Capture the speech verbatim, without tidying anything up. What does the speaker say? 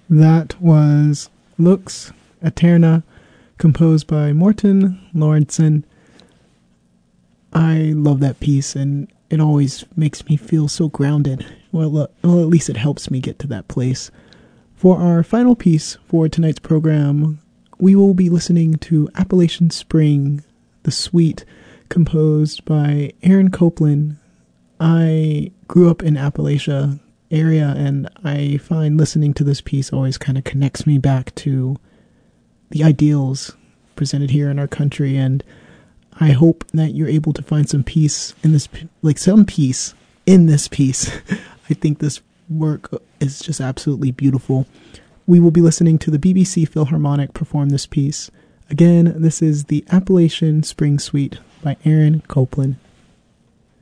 That was Lux Eterna, composed by Morten Lawrenson. I love that piece, and it always makes me feel so grounded. Well, uh, well, at least it helps me get to that place. For our final piece for tonight's program, we will be listening to Appalachian Spring, the Suite, composed by Aaron Copland. I grew up in Appalachia area, and I find listening to this piece always kind of connects me back to the ideals presented here in our country, and I hope that you're able to find some peace in this, like some peace in this piece. I think this work is just absolutely beautiful. We will be listening to the B B C Philharmonic perform this piece. Again, this is the Appalachian Spring Suite by Aaron Copland.